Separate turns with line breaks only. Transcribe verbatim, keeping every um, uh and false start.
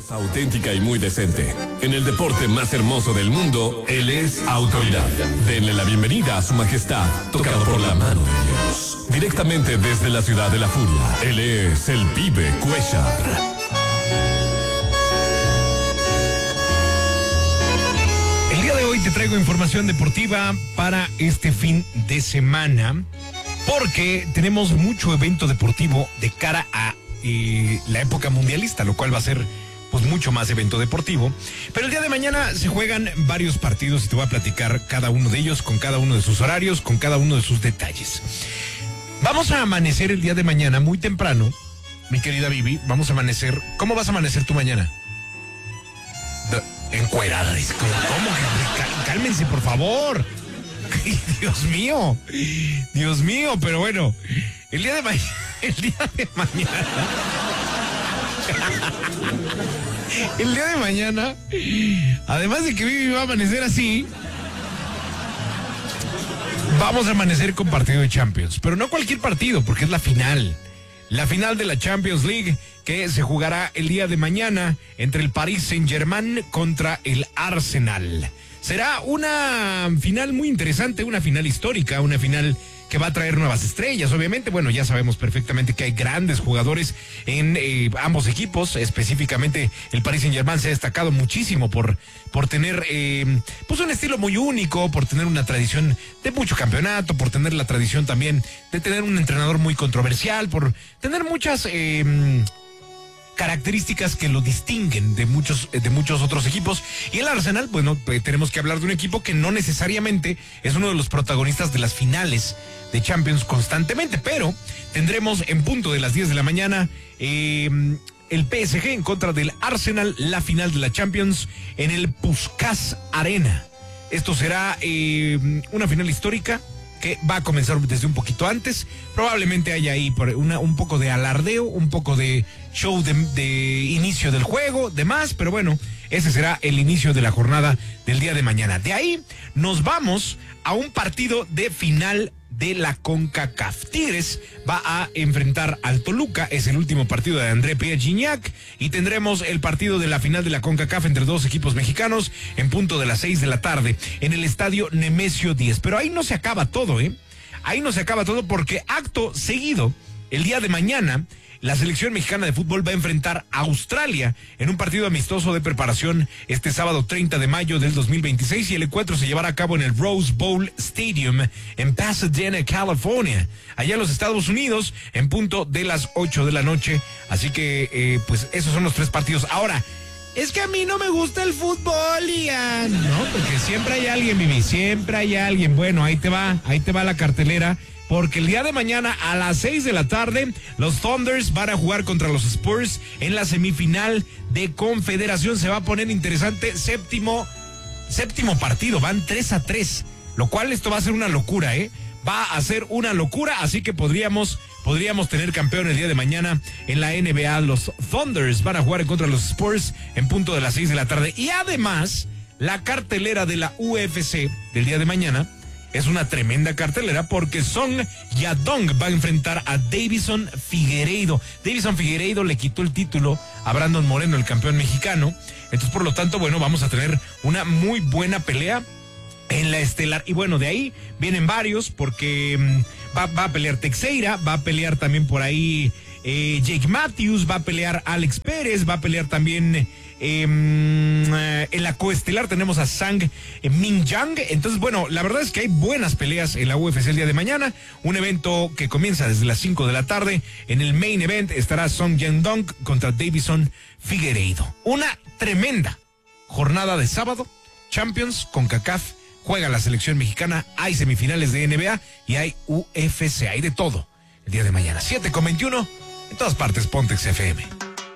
Auténtica y muy decente. En el deporte más hermoso del mundo, él es autoridad. Denle la bienvenida a su majestad, tocado por la mano de Dios. Directamente desde la ciudad de la furia, él es el Pibe Cuellar.
El día de hoy te traigo información deportiva para este fin de semana, porque tenemos mucho evento deportivo de cara a eh, la época mundialista, lo cual va a ser pues mucho más evento deportivo. Pero el día de mañana se juegan varios partidos y te voy a platicar cada uno de ellos, con cada uno de sus horarios, con cada uno de sus detalles. Vamos a amanecer el día de mañana muy temprano, mi querida Vivi. Vamos a amanecer. ¿Cómo vas a amanecer tú mañana? De, encuerada. ¿Cómo? Cálmense, por favor. Dios mío. Dios mío, pero bueno. El día de mañana. El día de mañana. El día de mañana, además de que Vivi va a amanecer así, vamos a amanecer con partido de Champions. Pero no cualquier partido, porque es la final. La final de la Champions League, que se jugará el día de mañana entre el Paris Saint-Germain contra el Arsenal. Será una final muy interesante, una final histórica, una final que va a traer nuevas estrellas, obviamente. Bueno, ya sabemos perfectamente que hay grandes jugadores en eh, ambos equipos. Específicamente el Paris Saint-Germain se ha destacado muchísimo por, por tener eh, pues un estilo muy único, por tener una tradición de mucho campeonato, por tener la tradición también de tener un entrenador muy controversial, por tener muchas eh, características que lo distinguen de muchos de muchos otros equipos. Y el Arsenal, bueno, pues tenemos que hablar de un equipo que no necesariamente es uno de los protagonistas de las finales de Champions constantemente, pero tendremos en punto de las diez de la mañana eh, el P S G en contra del Arsenal, la final de la Champions en el Puskás Arena. Esto será eh, una final histórica que va a comenzar desde un poquito antes. Probablemente haya ahí una, un poco de alardeo, un poco de show de, de inicio del juego, demás, pero bueno, ese será el inicio de la jornada del día de mañana. De ahí nos vamos a un partido de final de la CONCACAF. Tigres va a enfrentar al Toluca, es el último partido de André Pierre Gignac, y tendremos el partido de la final de la CONCACAF entre dos equipos mexicanos en punto de las seis de la tarde en el estadio Nemesio diez. Pero ahí no se acaba todo, ¿eh? Ahí no se acaba todo, porque acto seguido, el día de mañana, la selección mexicana de fútbol va a enfrentar a Australia en un partido amistoso de preparación este sábado treinta de mayo del dos mil veintiséis, y el encuentro se llevará a cabo en el Rose Bowl Stadium en Pasadena, California, allá en los Estados Unidos, en punto de las ocho de la noche. Así que, eh, pues esos son los tres partidos. Ahora, es que a mí no me gusta el fútbol, Ian. No, porque siempre hay alguien, Vivi, siempre hay alguien. Bueno, ahí te va, ahí te va la cartelera. Porque el día de mañana a las seis de la tarde, los Thunders van a jugar contra los Spurs en la semifinal de Confederación. Se va a poner interesante, séptimo, séptimo partido, van tres a tres, lo cual esto va a ser una locura, ¿eh? Va a ser una locura, así que podríamos, podríamos tener campeón el día de mañana en la N B A. Los Thunders van a jugar contra los Spurs en punto de las seis de la tarde. Y además, la cartelera de la U F C del día de mañana es una tremenda cartelera, porque Song Yadong va a enfrentar a Davison Figueiredo. Davison Figueiredo le quitó el título a Brandon Moreno, el campeón mexicano. Entonces, por lo tanto, bueno, vamos a tener una muy buena pelea en la estelar. Y bueno, de ahí vienen varios, porque mmm, va, va a pelear Teixeira, va a pelear también por ahí eh, Jake Matthews, va a pelear Alex Pérez, va a pelear también... Eh, en la coestelar tenemos a Sang Mingyang. Entonces, bueno, la verdad es que hay buenas peleas en la U F C el día de mañana. Un evento que comienza desde las cinco de la tarde. En el main event estará Song Yadong contra Davison Figueiredo. Una tremenda jornada de sábado. Champions, CONCACAF, juega la selección mexicana, hay semifinales de N B A y hay U F C, hay de todo el día de mañana. siete con veintiuno, en todas partes, Pontex F M.